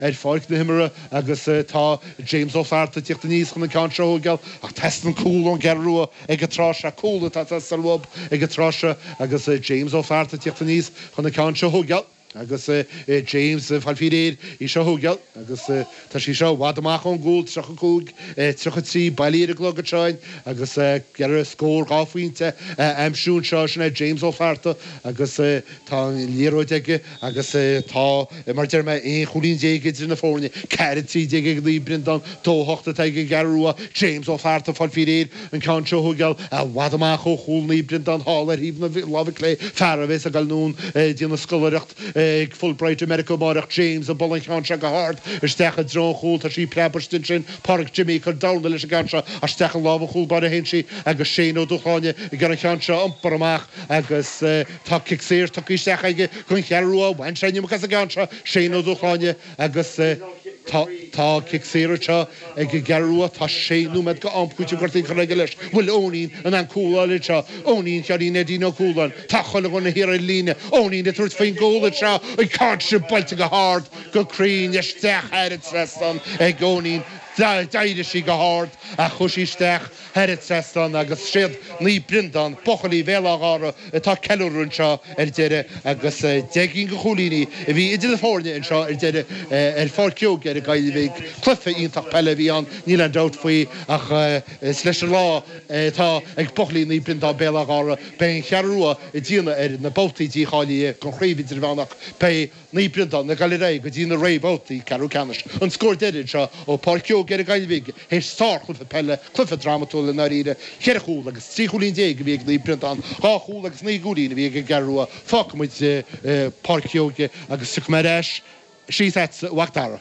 fáic na himara agus tá James O'Farta tíocht níos chun na country hógeal ach testan cool an gerrua ag tráse cool tá testan lob ag tráse agus James O'Farta tíocht níos chun na country hógeal agus James Falfiréir í seo hógeal agus tá sí seo wadamach an gúil trocha cúg trocha trí bailíre glogatáin agus gar scór gáfuinte amsún seo sinna James O'Farta agus tá líróide agus tá mar dearma chulín déige na fórne ceirtí déige líbrin don tóhochta teige garúa James O'Farta Falfiréir an country hógeal wadamach ó chúl líbrin don hálar híbna lábha lé ferravis a gal nún dína scoireacht ag Fulbright America marach James a bolin cantra go hard stecha dron chúl tá sí preberstin sin Park Jamaica dána leis a gantra a stecha lábha chúl bar a hensi agus séó dúcháine i gan a cantra ampar amach agus tá kicséir tá í stecha ige chun chearúa bhain séine agus a gantra séó dúcháine agus tá kicséirte ag garúa tá séú med go ampúte gortí chu leis bhfuil ónín an cúláile se ónín chearín edína cúlan tá chola gona hir a líne ónín de tuairt féin ggóla se ag cart se balte go hard go crín steach head trestan ag ónín daide sí go hard a chusísteach head trestan agus siad ní brindan bochalí bhélagára tá ceúrún seo deire agus degin go cholíní a bhí idir fórne an seo deire fáceog ar a gaiilehíh clufa ítach pelle bhí an níl an dat faoi ach leis lá tá ag bochlí ní brindan bélagára ben chearúa i dtíana ar na bótaí díáí go chréidir bhenach pe ní brindan na galré go dtína rébótaí ceú canis an scór deidir seo ó parceog ar a gaiilehíh hééis star chlufa pelle clufa dramatúla na ríide cheirchúla agus trícholín déige bhíag ní brindan cháúla agus ní gúína bhí garúa fámuid parceoge agus su maréis sí wachtara.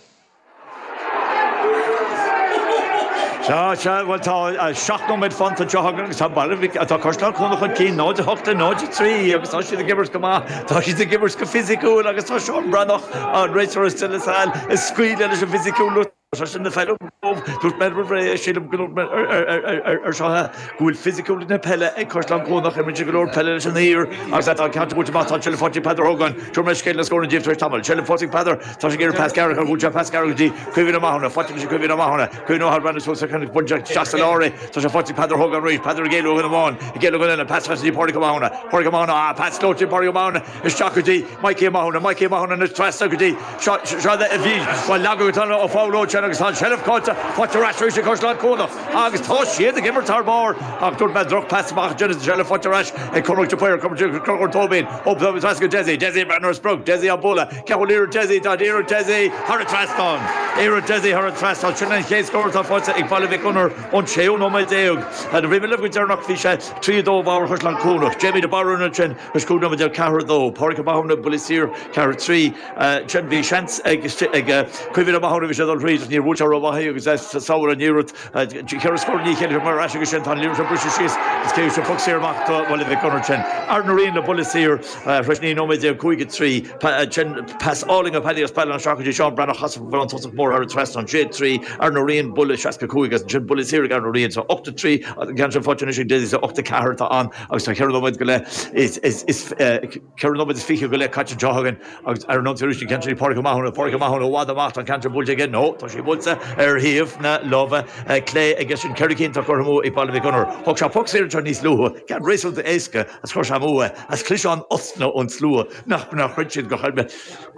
Well, tá seaachnú méid fanta tegan agus tá bailhí tá costal chuna chun cí náide hochta náide trí agus tá siad a gibbers go tá siad a gibbers go fysiiciúil agus tá seán branach an réitir still is scríile leis an fysiiciúil sin na fellm dút me sílam seo gúil fysiiciúil na pelle ag costal chunach imid golóir pelle leis an ír agus tá ceúte má tá seile fátíí Pedar Hogan tú me scéil na scóir an díobh tamil seile fátíí Pedar tá sé gur pascar chu búte pascar dí cuihín amachna fátíim sé cuihín amachna chuú há brenn sú chuna bunte seaáir tá sé fátíí Pedar Hogan roií Pedar géú gan amháin i ggéú ganna pasí Porcamána Porcamána paslótí Porcamána is teachútí Mikey Mahona na tresta gotí seo a bhí bhil legatána ó fáilóte agus tá seilehcáte fotarráis sé cosláán cónach agus tá siad a gimmartar bar ach dúirt me droch pasach Jonas seile fotarráis ag chumte puir chumtóbín optá go Desi Brenner Sprug Desi a bola ceúir Desi tá éú Desi Har trasán éú Desi Har trasán sinna chééis scóirtá fáte ag bailhíúnar ón séú nó méid déog a rimileh go dearnach bhí sé trídómhhar chuslan cúnach Jamie de barúna sin scúna de cehardó Porca Mahona bulisír cehar trí sin bhí seans ag cuihín amachna bhí sé an rí ní búte robaí agus saoir an níút cear scóirní chéidir mar eisigus sin tá líú brise síos is céú se foxíarach bhil bh conar sin arnaíon na bulisír fresní nóid de chuige trí pasáling a pedíos pe an seachadí seán brena chas bhil an tosach mór ar trest an J3 arnaíon bulle seaca chuigas sin bulisír arnaíon sa 8 gan sin fáte sin dé sa 8 ceharta an agus tá ceirnomid go le is ceirnomid is fiche go le caite dehagan agus ar an nóirúisi cantarí Porca Mahona bhád amach an cantar bulte gin nó tá sé bulta ar híomh na lábha clé agus sin ceircínta chumú i bailhí gunar thug se foxíir tar níos luúa cean rééisúil éisce as chuir se mua as cliseán osna ón slúa nach chuid siad go chailbe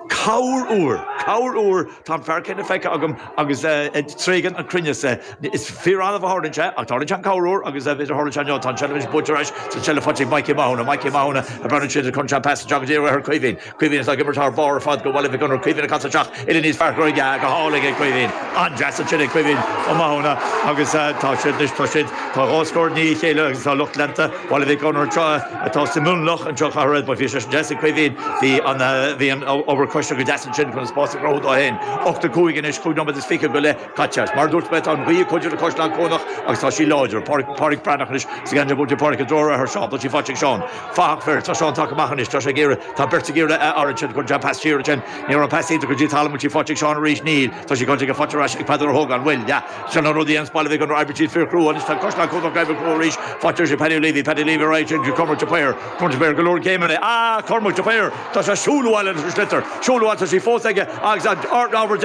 Cáir úr tá fearcinna feice agam agus trígan an crinne is fírána bhthirse ach tá an cáúr agus bhí thirteá tá televis buteéis sa telefatí Mikey Mahona a brenn siad chun pe jagdíir ar cuihín is a gimmartar bar fad go bhil gunar cuihín cateach i níos fearcroige go hála cuihín an deasa sinna cuihín ó Mahona agus tá siad tá siad tá áscóir ní chéile agus tá lucht lenta bhil bhí gunar atá simúnlach an tuchaid ba bhí sé deasa cuihín hí an over coiste go dean sin chun spása ród á hen 8 cúigin is chuúnomid is ficha go le cateas mar dúirt be an bhí chuidir a coisleán cónach agus tá sí láidir páric branachis sa gan búte páric a dóra ar seán sí fáte seán fáach fer tá seán take machanis tá sé géire tá berta géire áin chun de pastíir sin ní an pasíta go dtí talm sí fáte seán ríéis níl tá sí gan go fatarráis ag Pedar Hogan bhfuil se an rudí an spáilh an arbití fircrú an tá coisleán cónach gaibh ríéis fatir sé Paddy Levy réitin go cumir péir chun beir golóir céimena cormach de péir tá sé siúlháile slitter siúlháil sí fósaige agus ábhar